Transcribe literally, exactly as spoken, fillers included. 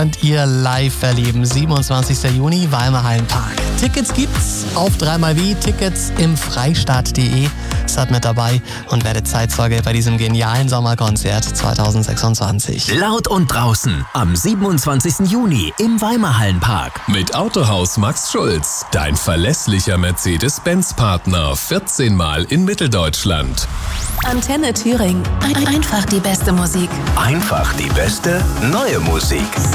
Und ihr live erleben. siebenundzwanzigster Juni, Weimar Hallenpark. Tickets gibt's auf dreimal wie Tickets im Freistaat punkt de. Seid mit dabei und werdet Zeitzeuge bei diesem genialen Sommerkonzert zweitausendsechsundzwanzig. Laut und draußen am siebenundzwanzigsten Juni im Weimar Hallenpark. Mit Autohaus Max Schulz, dein verlässlicher Mercedes-Benz-Partner. vierzehn Mal in Mitteldeutschland. Antenne Thüringen. Ein- Einfach die beste Musik. Einfach die beste neue Musik.